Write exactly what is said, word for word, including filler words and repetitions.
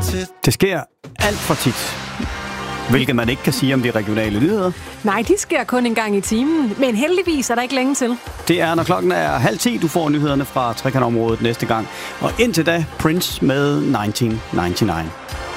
Det sker alt for tit, hvilket man ikke kan sige om de regionale nyheder. Nej, de sker kun en gang i timen, men heldigvis er der ikke længe til. Det er, når klokken er halv ti, du får nyhederne fra trekantområdet næste gang. Og indtil da, Prince med nitten nioghalvfems.